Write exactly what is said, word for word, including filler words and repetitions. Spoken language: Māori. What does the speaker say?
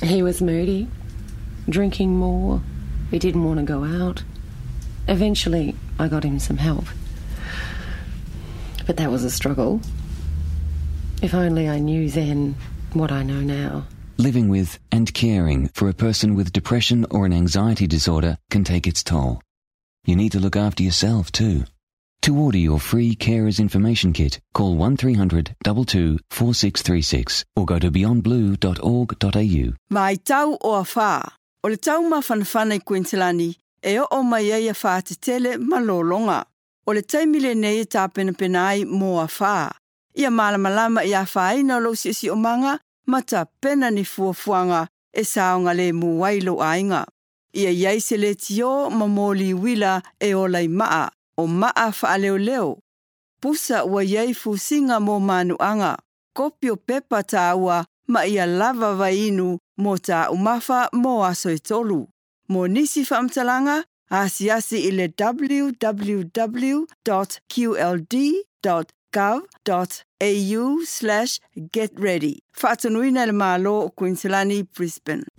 He was moody, drinking more. He didn't want to go out. Eventually, I got him some help. But that was a struggle. If only I knew then what I know now. Living with and caring for a person with depression or an anxiety disorder can take its toll. You need to look after yourself too. To order your free Carers Information Kit, call one three hundred, two two, four six three six or go to beyond blue dot org dot a u. Mai tau o a whā. O le tau mawhanawhana i Queenslandi, e o o mai ai a whā te tele malolonga. O le taimile nei e tā pena ai mō a whā. Ia malamalama i a whaina lo si si o manga, ma ta pena ni fuafuanga e saonga le mu wailo ainga. Ia iai se le tio mamoli wila e o lai maa, o maa wha leo leo. Pusa ua iai fusinga mo manuanga, kopio pepa ta ua ma ia lava vainu mo ta umafa mo aso e tolu. Mo nisi whaamtalanga, asi asi i le w w w dot q l d dot gov dot a u slash get ready. Whaatanuina le malo o Queenslandi, Brisbane.